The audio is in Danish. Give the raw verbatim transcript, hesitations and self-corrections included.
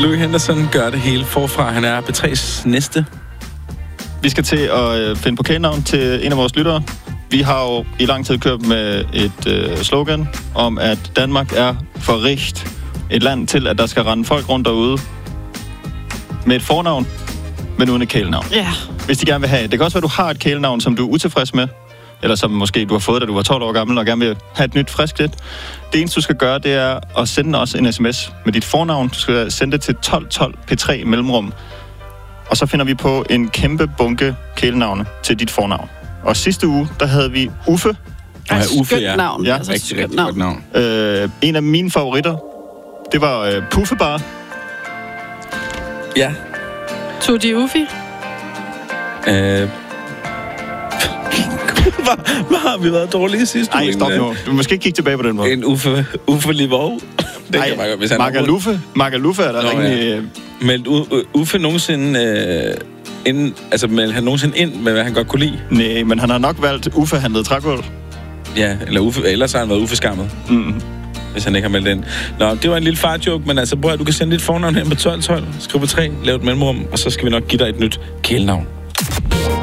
Louis Henderson gør det hele forfra. Han er B tre's næste. Vi skal til at øh, finde på kælenavn til en af vores lyttere. Vi har jo i lang tid kørt med et øh, slogan om, at Danmark er for rigt. Et land til, at der skal rende folk rundt derude med et fornavn, men uden et kælenavn. Ja. Hvis de gerne vil have. Det kan også være, du har et kælenavn, som du er utilfreds med, eller som måske du har fået, da du var tolv år gammel, og gerne vil have et nyt, frisk lidt. Det eneste, du skal gøre, det er at sende os en sms med dit fornavn. Du skal sende det til tolv tolv P tre mellemrum. Og så finder vi på en kæmpe bunke kælenavne til dit fornavn. Og sidste uge, der havde vi Uffe. Ja, Uffe, ja. Navn. Ja, altså, rigtig, rigtig godt navn. Øh, en af mine favoritter, det var øh, Puffebar. Ja. Tutti Uffi. Øh... Hvad, hvad har vi været dårlige sidste uge? Ej, stop nu. Du må måske ikke kigge tilbage på den måde. En Uffe, Uffe Livov. Det Ej, kan man godt, hvis han Magaluffe. Magaluffe er der Nå, rimelig... ja. Meldte U- Uffe nogensinde... Øh, ind, altså, meldte han nogensinde ind med, hvad han godt kunne lide? Nej, men han har nok valgt Uffe-handlet trækul. Ja, eller Uffe, ellers har han været Uffe-skammet. Mm. Hvis han ikke har meldt ind. Nå, det var en lille fartjoke, men altså, bror, du kan sende dit fornavn hen på tolv tolv, skriv på tre, lav et mellemrum, og så skal vi nok give dig et nyt kælenavn.